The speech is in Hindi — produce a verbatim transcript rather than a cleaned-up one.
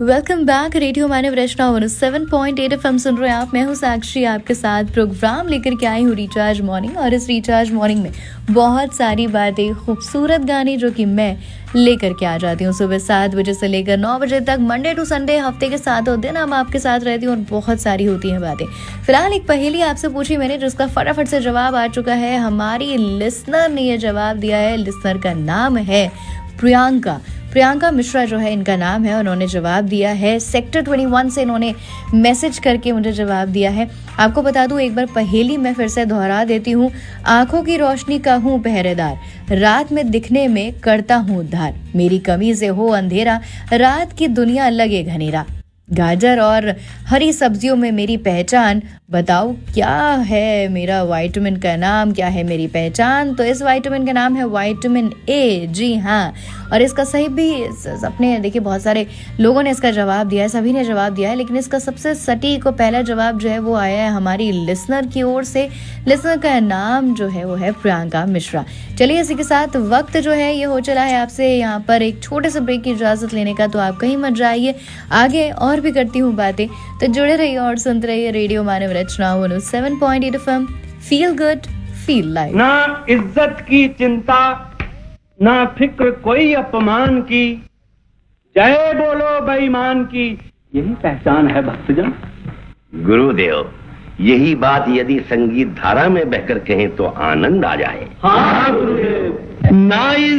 Welcome back. रेडियो मानव रचना one seven point eight FM सुन रहे हैं आप। मैं हूं साक्षी, आपके साथ प्रोग्राम लेकर के आई हूं रिचार्ज मॉर्निंग। और इस रिचार्ज मॉर्निंग में बहुत सारी बातें, खूबसूरत गाने जो कि मैं लेकर के आ जाती हूँ सुबह सात बजे से लेकर नौ बजे तक। मंडे टू संडे हफ्ते के साथ होते हैं ना, हम आपके साथ रहती हूँ और बहुत सारी होती हैं बातें। फिलहाल एक पहेली आपसे पूछी मैंने, जिसका फटाफट से जवाब आ चुका है। हमारी लिसनर ने यह जवाब दिया है। लिसनर का नाम है प्रियंका। प्रियंका मिश्रा जो है इनका नाम है। उन्होंने जवाब दिया है सेक्टर इक्कीस से, इन्होंने मैसेज करके मुझे जवाब दिया है। आपको बता दूं, एक बार पहेली मैं फिर से दोहरा देती हूँ। आंखों की रोशनी का हूँ पहरेदार, रात में दिखने में करता हूँ उद्धार, मेरी कमी से हो अंधेरा, रात की दुनिया लगे घनेरा, गाजर और हरी सब्जियों में मेरी पहचान, बताओ क्या है मेरा विटामिन का नाम, क्या है मेरी पहचान। तो इस विटामिन का नाम है विटामिन ए। जी हाँ, और इसका सही भी अपने देखिए बहुत सारे लोगों ने इसका जवाब दिया है, सभी ने जवाब दिया है, लेकिन इसका सबसे सटीक और पहला जवाब जो है वो आया है हमारी लिसनर की ओर से। लिसनर का नाम जो है वो है प्रियंका मिश्रा। चलिए, इसी के साथ वक्त जो है ये हो चला है आपसे यहाँ पर एक छोटे से ब्रेक की इजाजत लेने का। तो आप कहीं मत जाइए, आगे और भी करती हूँ बातें। तो जुड़े रहिए और सुनते रहिए रेडियो मानव रचना one seven point eight FM. Feel good, feel live. ना इज्जत की चिंता, ना फिक्र कोई अपमान की, जय बोलो बेईमान की, यही पहचान है भक्तजन। गुरुदेव, यही बात यदि संगीत धारा में बहकर कहें तो आनंद आ जाए। हाँ गुरुदेव। ना